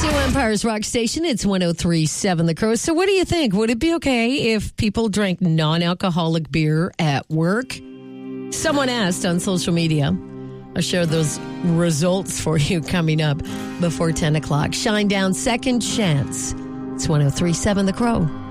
KCO Empire's Rock Station. It's 103.7 The Crow. So what do you think? Would it be okay if people drank non-alcoholic beer at work? Someone asked on social media. I'll share those results for you coming up before 10 o'clock. Shine Down, Second Chance. It's 103.7 The Crow.